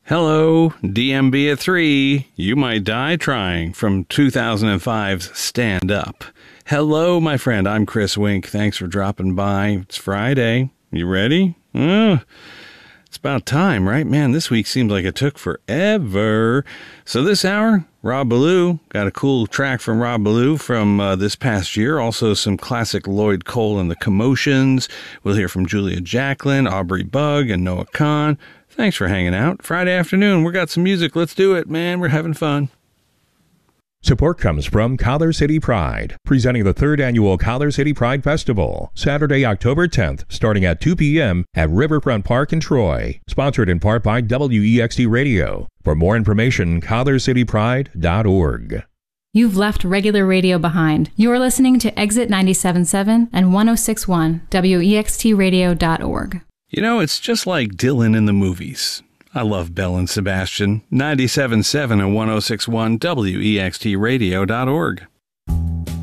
Hello, DMB at 3. You might die trying from 2005's Stand Up. Hello, my friend. I'm Chris Wink. Thanks for dropping by. It's Friday. You ready? It's about time, right? Man, this week seems like it took forever. So this hour, Rob Ballou. Got a cool track from Rob Ballou from this past year. Also some classic Lloyd Cole and the Commotions. We'll hear from Julia Jacklin, Aubrey Bugg, and Noah Kahn. Thanks for hanging out. Friday afternoon, we got some music. Let's do it, man. We're having fun. Support comes from Collar City Pride, presenting the 3rd Annual Collar City Pride Festival, Saturday, October 10th, starting at 2 p.m. at Riverfront Park in Troy. Sponsored in part by WEXT Radio. For more information, collarcitypride.org. You've left regular radio behind. You're listening to Exit 97.7 and 106.1, WEXTradio.org. You know, it's just like Dylan in the movies. I love Belle and Sebastian. 97.7 and 106.1 WEXTradio.org.